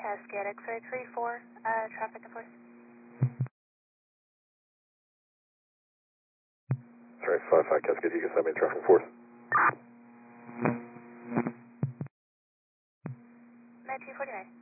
Cascade X-ray 34, traffic enforce. Sorry, 55 Cascade, you can send me traffic force. 1949.